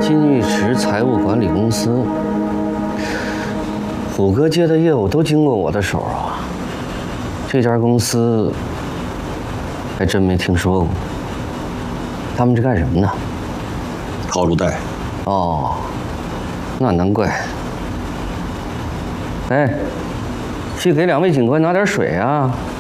金玉池财务管理公司，虎哥接的业务都经过我的手啊。这家公司还真没听说过。他们是干什么的？ 套路贷。 哦，那难怪。哎，去给2位警官拿点水啊。